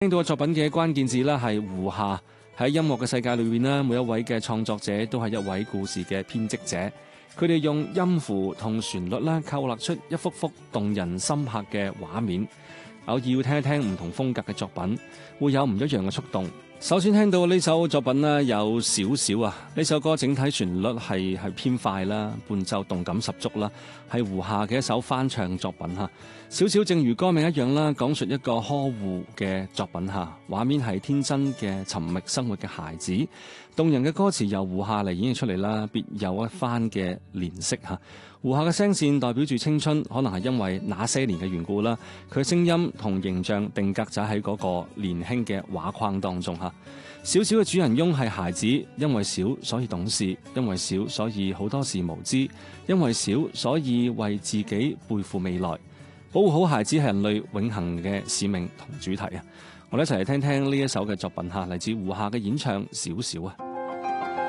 聽到嘅作品嘅關鍵字啦係胡夏。喺音樂嘅世界裏面咧，每一位嘅創作者都係一位故事嘅編織者，佢哋用音符同旋律咧構立出一幅幅動人深刻嘅畫面。偶爾要聽一聽唔同風格嘅作品，會有唔一樣嘅觸動。首先聽到呢首作品呢，有少少呢首歌整體旋律係偏快啦，伴奏動感十足啦，係胡夏嘅一首翻唱作品吓。少少正如歌名一樣啦，講述一個呵護嘅作品吓，畫面係天真嘅尋覓生活嘅孩子，動人嘅歌詞由胡夏嚟演繹出嚟啦，別有一番嘅憐惜吓。胡夏嘅聲線代表住青春，可能係因為那些年嘅緣故啦，佢嘅聲音同形象定格咗喺嗰個年輕嘅畫框當中吓。小小嘅主人翁係孩子，因為小所以懂事，因為小所以好多事無知，因為小所以為自己背負未來。保護好孩子係人類永恆嘅使命同主題啊！我哋一齊嚟聽聽呢一首嘅作品吓，嚟自胡夏嘅演唱《小小》啊。